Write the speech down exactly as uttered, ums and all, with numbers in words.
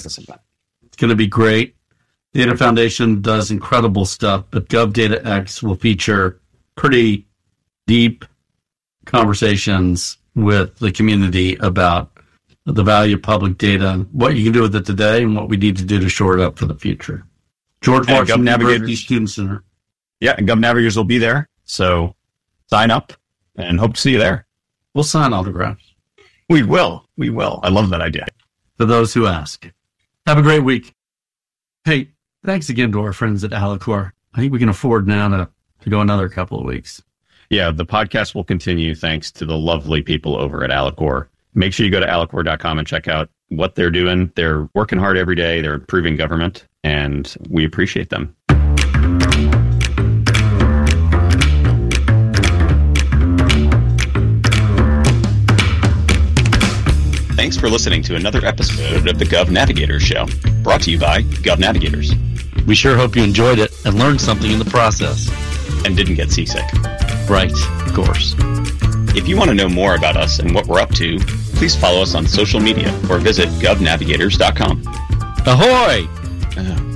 participant. It's going to be great. Data Foundation does incredible stuff, but GovDataX will feature pretty deep conversations with the community about the value of public data, what you can do with it today, and what we need to do to shore it up for the future. George And Washington Gov University Navigators. Student Center. Yeah, and Gov Navigators will be there. So sign up and hope to see you there. We'll sign autographs We will. We will. I love that idea. for those who ask. Have a great week. Hey, thanks again to our friends at Alicorp. I think we can afford now to, to go another couple of weeks. Yeah, the podcast will continue thanks to the lovely people over at Alicorp. Make sure you go to alicorp dot com and check out what they're doing. They're working hard every day. They're improving government, and we appreciate them. Thanks for listening to another episode of the Gov Navigators Show, brought to you by Gov Navigators. We sure hope you enjoyed it and learned something in the process. And didn't get seasick. Right, of course. If you want to know more about us and what we're up to, please follow us on social media or visit gov navigators dot com. Ahoy! Oh,